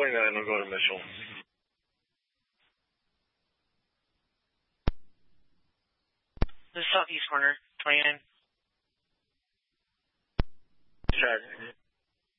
29 will go to Mitchell. The southeast corner, 29. Check.